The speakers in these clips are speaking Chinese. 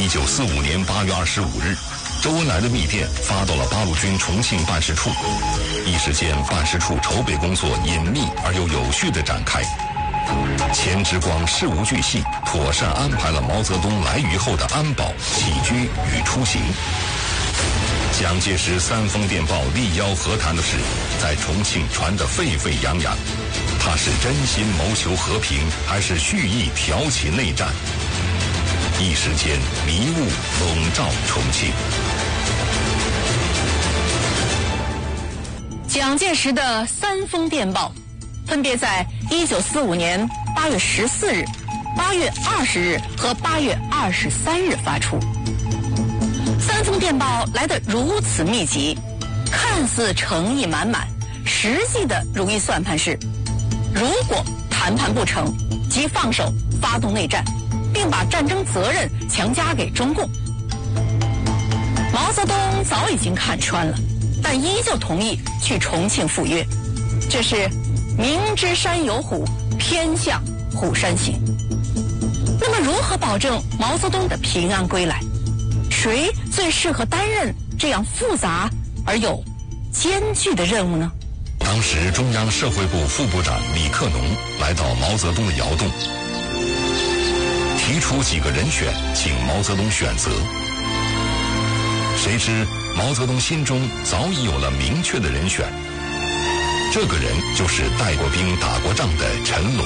1945年8月25日，周恩来的密电发到了八路军重庆办事处，一时间办事处筹备工作隐秘而又有序地展开。钱之光事无巨细，妥善安排了毛泽东来渝后的安保、起居与出行。蒋介石3封电报力邀和谈的事，在重庆传得沸沸扬扬。他是真心谋求和平，还是蓄意挑起内战？一时间迷雾笼罩重庆。 蒋介石的3封电报，分别在1945年8月14日、8月20日和8月23日发出。3封电报来得如此密集，看似诚意满满，实际的如意算盘是：如果谈判不成，即放手发动内战，并把战争责任强加给中共。毛泽东早已经看穿了，但依旧同意去重庆赴约，这是明知山有虎，偏向虎山行。那么如何保证毛泽东的平安归来？谁最适合担任这样复杂而又艰巨的任务呢？ 当时中央社会部副部长李克农来到毛泽东的窑洞，提出几个人选，请毛泽东选择。谁知毛泽东心中早已有了明确的人选，这个人就是带过兵打过仗的陈龙。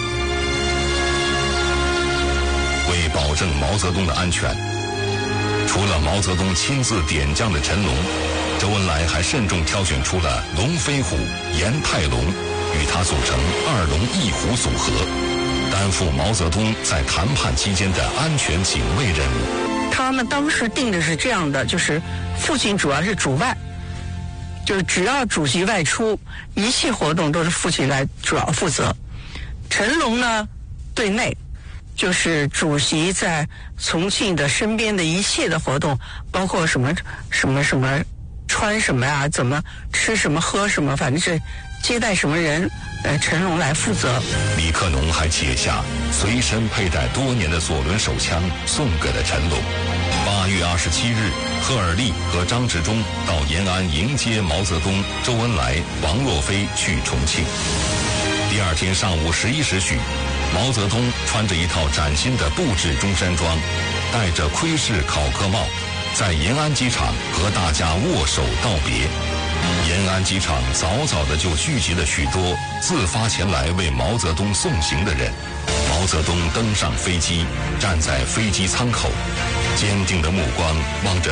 为保证毛泽东的安全，除了毛泽东亲自点将的陈龙，周恩来还慎重挑选出了龙飞虎、严泰龙，与他组成2龙1虎组合，担负毛泽东在谈判期间的安全警卫任务。 他们当时定的是这样的，就是父亲主要是主外，就是只要主席外出，一切活动都是父亲来主要负责。陈龙呢，对内，就是主席在重庆的身边的一切的活动，包括什么穿什么呀，怎么吃什么喝什么，反正是接待什么人，陈龙来负责。 李克农还解下随身佩戴多年的左轮手枪送给了陈龙。8月27日，贺尔利和张治中到延安迎接毛泽东、周恩来、王若飞去重庆。第2天上午11时许，毛泽东穿着一套崭新的布制中山装，戴着盔式考克帽，在延安机场和大家握手道别。延安机场早早的就聚集了许多自发前来为毛泽东送行的人。毛泽东登上飞机，站在飞机舱口，坚定的目光望着